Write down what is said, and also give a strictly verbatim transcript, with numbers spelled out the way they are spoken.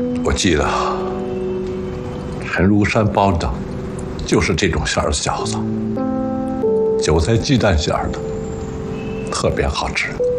我记得陈如山包的就是这种馅儿的饺子，韭菜鸡蛋馅儿的，特别好吃。